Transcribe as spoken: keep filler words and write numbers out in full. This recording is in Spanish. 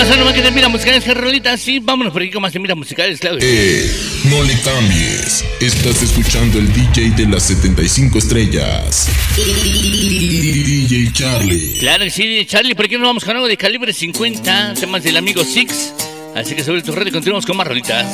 más, no más que te mira musicales, que rolita. Sí, vámonos por aquí con más te mira musicales, claro. Eh, no le cambies. Estás escuchando el D J de las setenta y cinco estrellas. D J Charlie. Claro que sí, Charlie. Por aquí nos vamos con algo de calibre cincuenta. Temas del amigo Six. Así que sobre tu red continuamos con más rolitas.